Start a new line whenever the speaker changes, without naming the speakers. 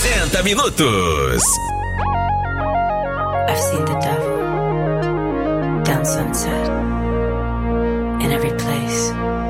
60 minutos.
I've seen the devil down sunset in every place.